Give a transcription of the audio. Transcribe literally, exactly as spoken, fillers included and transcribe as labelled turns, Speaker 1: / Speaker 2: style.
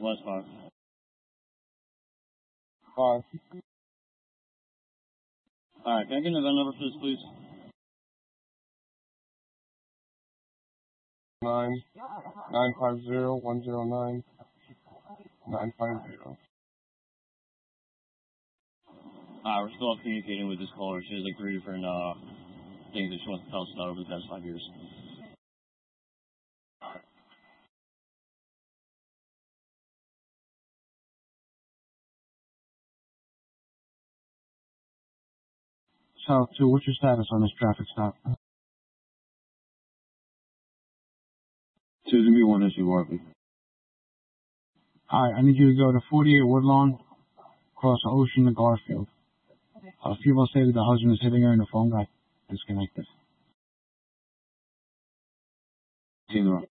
Speaker 1: West five.
Speaker 2: Five.
Speaker 1: Alright, can I get an event number for this, please?
Speaker 2: Nine. Nine five zero one zero nine. Nine five zero.
Speaker 1: Alright, we're still communicating with this caller. She has like three different uh things that she wants to tell us about over the past five years.
Speaker 3: South two, what's your status on this traffic stop?
Speaker 4: two zero one issue R P.
Speaker 3: Alright, I need you to go to forty-eight Woodlawn, across the ocean to Garfield. A female stated the husband is hitting her and the phone got disconnected.
Speaker 4: Team